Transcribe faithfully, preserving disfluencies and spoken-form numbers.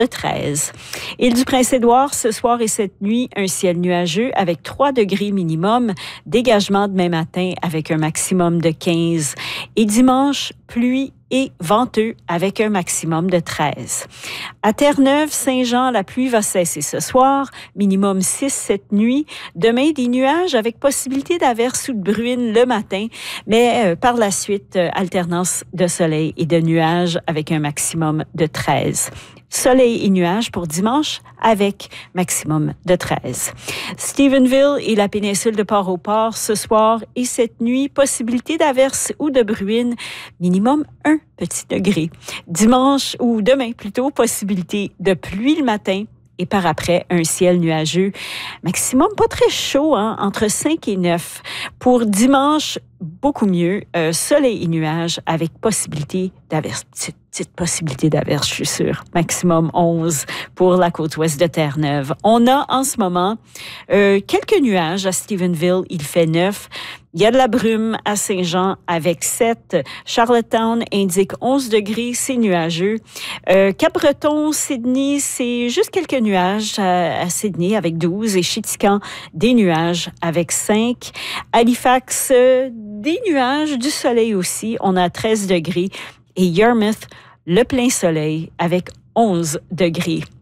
de treize. Île du Prince-Édouard, ce soir et cette nuit, un ciel nuageux avec trois degrés minimum. Dégagement demain matin avec un maximum de quinze. Et dimanche, pluie et venteux avec un maximum de treize. À Terre-Neuve, Saint-Jean, la pluie va cesser ce soir, minimum six cette nuit. Demain, des nuages avec possibilité d'averses ou de bruine le matin, mais euh, par la suite, euh, alternance de soleil et de nuages avec un maximum de treize. Soleil et nuages pour dimanche avec maximum de treize. Stephenville et la péninsule de Port-au-Port ce soir et cette nuit, possibilité d'averses ou de bruine, minimum un petit degré. Dimanche ou demain plutôt, possibilité de pluie le matin et par après, un ciel nuageux. Maximum pas très chaud, hein, entre cinq et neuf. Pour dimanche, beaucoup mieux, euh, soleil et nuages avec possibilité d'averse. Petite, petite possibilité d'averse, je suis sûre. Maximum onze pour la côte ouest de Terre-Neuve. On a en ce moment euh, quelques nuages à Stephenville, il fait neuf. Il y a de la brume à Saint-Jean avec sept. Charlottetown indique onze degrés, c'est nuageux. Euh, Cap-Breton, Sydney, c'est juste quelques nuages à, à Sydney avec douze. Et Chitican, des nuages avec cinq. Halifax, euh, des nuages, du soleil aussi. On a treize degrés. Et Yarmouth, le plein soleil avec onze degrés.